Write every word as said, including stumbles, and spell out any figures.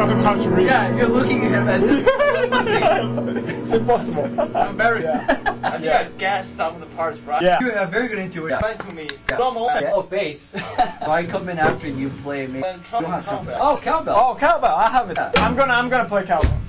him how to read. Yeah, you're looking at him as if it's impossible. I'm very. I think Yeah. I guessed some of the parts right. Yeah. You have very good intuition. Went to me. Yeah. Yeah. Oh, bass. Why come in after you play me? And You don't have trumpet. trumpet. Oh, cowbell. Oh, cowbell. I have it. I'm gonna, I'm gonna play cowbell.